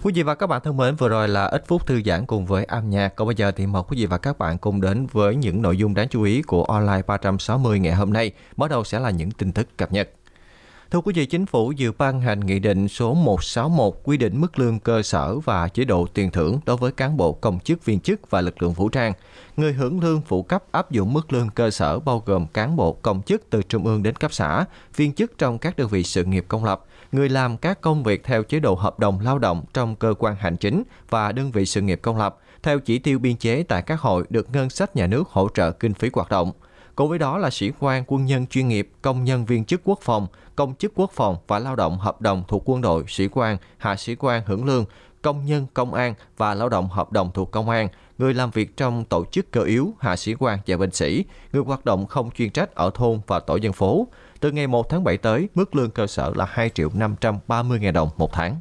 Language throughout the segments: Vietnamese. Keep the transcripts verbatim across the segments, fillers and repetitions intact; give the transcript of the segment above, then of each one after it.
Quý vị và các bạn thân mến, vừa rồi là ít phút thư giãn cùng với âm nhạc. Còn bây giờ thì mời quý vị và các bạn cùng đến với những nội dung đáng chú ý của Online ba trăm sáu mươi ngày hôm nay. Mở đầu sẽ là những tin tức cập nhật. Thưa quý vị, Chính phủ vừa ban hành Nghị định số một trăm sáu mươi mốt quy định mức lương cơ sở và chế độ tiền thưởng đối với cán bộ công chức viên chức và lực lượng vũ trang. Người hưởng lương phụ cấp áp dụng mức lương cơ sở bao gồm cán bộ công chức từ trung ương đến cấp xã, viên chức trong các đơn vị sự nghiệp công lập, người làm các công việc theo chế độ hợp đồng lao động trong cơ quan hành chính và đơn vị sự nghiệp công lập, theo chỉ tiêu biên chế tại các hội được ngân sách nhà nước hỗ trợ kinh phí hoạt động. Cùng với đó là sĩ quan, quân nhân chuyên nghiệp, công nhân viên chức quốc phòng, công chức quốc phòng và lao động hợp đồng thuộc quân đội, sĩ quan, hạ sĩ quan hưởng lương, công nhân công an và lao động hợp đồng thuộc công an, người làm việc trong tổ chức cơ yếu, hạ sĩ quan và binh sĩ, người hoạt động không chuyên trách ở thôn và tổ dân phố. Từ ngày một tháng bảy tới, mức lương cơ sở là hai triệu năm trăm ba mươi nghìn đồng một tháng.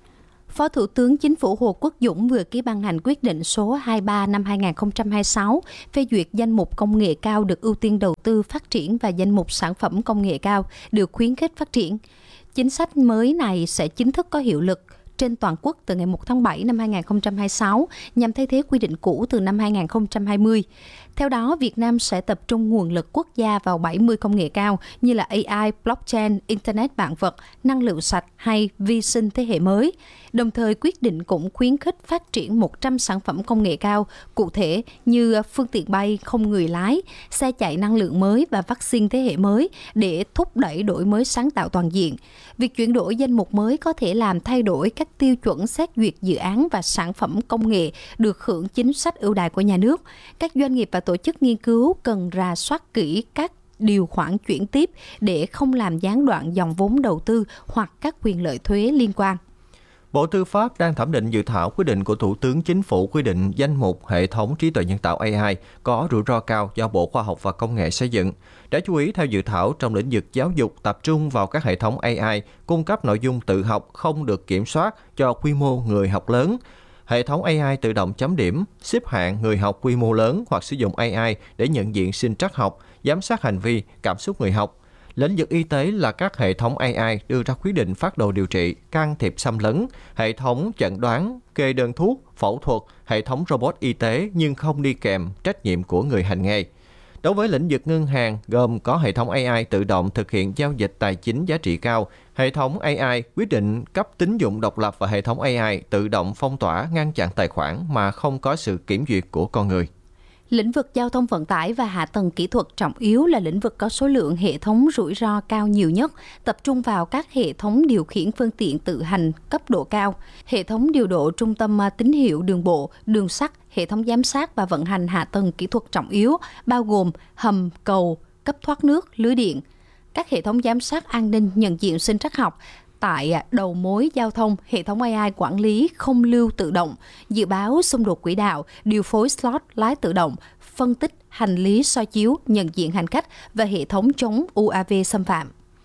Phó Thủ tướng Chính phủ Hồ Quốc Dũng vừa ký ban hành quyết định số hai mươi ba năm hai nghìn không trăm hai mươi sáu phê duyệt danh mục công nghệ cao được ưu tiên đầu tư phát triển và danh mục sản phẩm công nghệ cao được khuyến khích phát triển. Chính sách mới này sẽ chính thức có hiệu lực trên toàn quốc từ ngày một tháng bảy năm hai nghìn không trăm hai mươi sáu nhằm thay thế quy định cũ từ năm hai nghìn không trăm hai mươi. Theo đó, Việt Nam sẽ tập trung nguồn lực quốc gia vào bảy mươi công nghệ cao như là a i, blockchain, Internet vạn vật, năng lượng sạch hay vi sinh thế hệ mới. Đồng thời, quyết định cũng khuyến khích phát triển một trăm sản phẩm công nghệ cao, cụ thể như phương tiện bay không người lái, xe chạy năng lượng mới và vaccine thế hệ mới để thúc đẩy đổi mới sáng tạo toàn diện. Việc chuyển đổi danh mục mới có thể làm thay đổi các tiêu chuẩn xét duyệt dự án và sản phẩm công nghệ được hưởng chính sách ưu đãi của nhà nước. Các doanh nghiệp và tổ chức nghiên cứu cần rà soát kỹ các điều khoản chuyển tiếp để không làm gián đoạn dòng vốn đầu tư hoặc các quyền lợi thuế liên quan. Bộ Tư pháp đang thẩm định dự thảo quyết định của Thủ tướng Chính phủ quy định danh mục hệ thống trí tuệ nhân tạo a i có rủi ro cao do Bộ Khoa học và Công nghệ xây dựng. Đáng chú ý, theo dự thảo, trong lĩnh vực giáo dục tập trung vào các hệ thống a i cung cấp nội dung tự học không được kiểm soát cho quy mô người học lớn. Hệ thống a i tự động chấm điểm, xếp hạng người học quy mô lớn hoặc sử dụng a i để nhận diện sinh trắc học, giám sát hành vi, cảm xúc người học. Lĩnh vực y tế là các hệ thống a i đưa ra quyết định phát đồ điều trị, can thiệp xâm lấn, hệ thống chẩn đoán, kê đơn thuốc, phẫu thuật, hệ thống robot y tế nhưng không đi kèm trách nhiệm của người hành nghề. Đối với lĩnh vực ngân hàng, gồm có hệ thống a i tự động thực hiện giao dịch tài chính giá trị cao, hệ thống a i quyết định cấp tín dụng độc lập và hệ thống a i tự động phong tỏa ngăn chặn tài khoản mà không có sự kiểm duyệt của con người. Lĩnh vực giao thông vận tải và hạ tầng kỹ thuật trọng yếu là lĩnh vực có số lượng hệ thống rủi ro cao nhiều nhất, tập trung vào các hệ thống điều khiển phương tiện tự hành cấp độ cao, hệ thống điều độ trung tâm tín hiệu đường bộ, đường sắt, hệ thống giám sát và vận hành hạ tầng kỹ thuật trọng yếu, bao gồm hầm, cầu, cấp thoát nước, lưới điện, các hệ thống giám sát an ninh nhận diện sinh trắc học, tại đầu mối giao thông, hệ thống a i quản lý không lưu tự động, dự báo xung đột quỹ đạo, điều phối slot lái tự động, phân tích hành lý soi chiếu, nhận diện hành khách và hệ thống chống u a vê xâm phạm.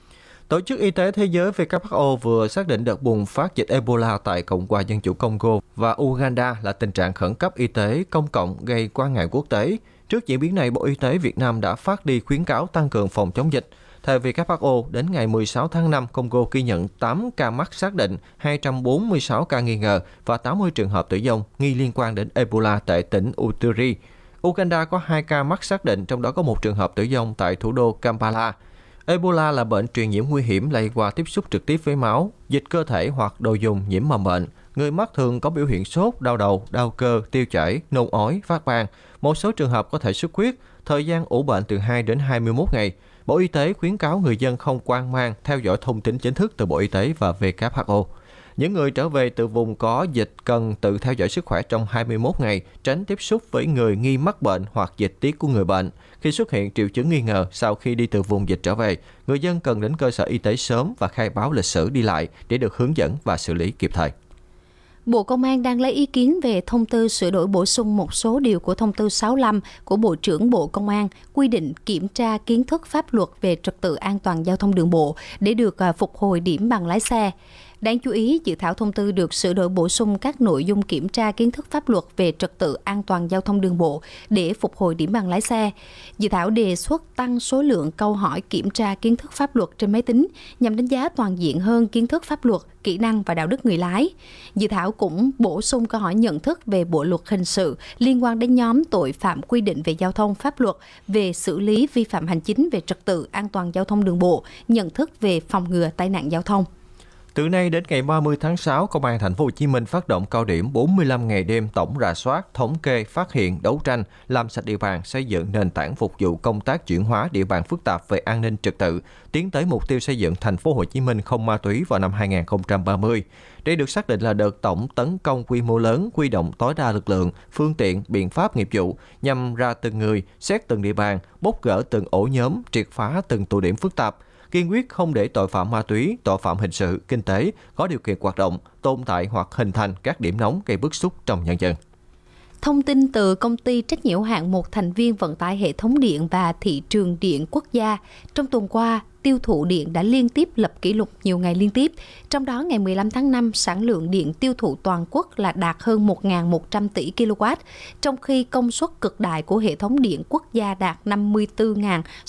Tổ chức Y tế Thế giới W H O vừa xác định đợt bùng phát dịch Ebola tại Cộng hòa Dân chủ Congo và Uganda là tình trạng khẩn cấp y tế công cộng gây quan ngại quốc tế. Trước diễn biến này, Bộ Y tế Việt Nam đã phát đi khuyến cáo tăng cường phòng chống dịch. Theo W H O, đến ngày mười sáu tháng năm, Congo ghi nhận tám ca mắc xác định, hai trăm bốn mươi sáu ca nghi ngờ và tám mươi trường hợp tử vong nghi liên quan đến Ebola tại tỉnh Uturi. Uganda có hai ca mắc xác định, trong đó có một trường hợp tử vong tại thủ đô Kampala. Ebola là bệnh truyền nhiễm nguy hiểm lây qua tiếp xúc trực tiếp với máu, dịch cơ thể hoặc đồ dùng nhiễm mầm bệnh. Người mắc thường có biểu hiện sốt, đau đầu, đau cơ, tiêu chảy, nôn ói, phát ban. Một số trường hợp có thể xuất huyết, thời gian ủ bệnh từ hai đến hai mươi mốt ngày. Bộ Y tế khuyến cáo người dân không hoang mang, theo dõi thông tin chính thức từ Bộ Y tế và W H O. Những người trở về từ vùng có dịch cần tự theo dõi sức khỏe trong hai mươi mốt ngày, tránh tiếp xúc với người nghi mắc bệnh hoặc dịch tiết của người bệnh. Khi xuất hiện triệu chứng nghi ngờ sau khi đi từ vùng dịch trở về, người dân cần đến cơ sở y tế sớm và khai báo lịch sử đi lại để được hướng dẫn và xử lý kịp thời. Bộ Công an đang lấy ý kiến về thông tư sửa đổi bổ sung một số điều của thông tư sáu mươi lăm của Bộ trưởng Bộ Công an quy định kiểm tra kiến thức pháp luật về trật tự an toàn giao thông đường bộ để được phục hồi điểm bằng lái xe. Đáng chú ý, dự thảo thông tư được sửa đổi bổ sung các nội dung kiểm tra kiến thức pháp luật về trật tự an toàn giao thông đường bộ để phục hồi điểm bằng lái xe. Dự thảo đề xuất tăng số lượng câu hỏi kiểm tra kiến thức pháp luật trên máy tính nhằm đánh giá toàn diện hơn kiến thức pháp luật, kỹ năng và đạo đức người lái. Dự thảo cũng bổ sung câu hỏi nhận thức về bộ luật hình sự liên quan đến nhóm tội phạm quy định về giao thông pháp luật, về xử lý vi phạm hành chính về trật tự an toàn giao thông đường bộ, nhận thức về phòng ngừa tai nạn giao thông. Từ nay đến ngày ba mươi tháng sáu, Công an Thành phố Hồ Chí Minh phát động cao điểm bốn mươi lăm ngày đêm tổng rà soát, thống kê, phát hiện, đấu tranh, làm sạch địa bàn, xây dựng nền tảng phục vụ công tác chuyển hóa địa bàn phức tạp về an ninh trật tự, tiến tới mục tiêu xây dựng Thành phố Hồ Chí Minh không ma túy vào năm hai nghìn không trăm ba mươi. Đây được xác định là đợt tổng tấn công quy mô lớn, huy động tối đa lực lượng, phương tiện, biện pháp nghiệp vụ nhằm ra từng người, xét từng địa bàn, bóc gỡ từng ổ nhóm, triệt phá từng tụ điểm phức tạp. Kiên quyết không để tội phạm ma túy, tội phạm hình sự, kinh tế có điều kiện hoạt động, tồn tại hoặc hình thành các điểm nóng gây bức xúc trong nhân dân. Thông tin từ Công ty trách nhiệm hữu hạn một thành viên vận tải hệ thống điện và thị trường điện quốc gia, trong tuần qua, tiêu thụ điện đã liên tiếp lập kỷ lục nhiều ngày liên tiếp. Trong đó, ngày mười lăm tháng năm, sản lượng điện tiêu thụ toàn quốc là đạt hơn một nghìn một trăm tỷ ki lô oát, trong khi công suất cực đại của hệ thống điện quốc gia đạt năm mươi tư nghìn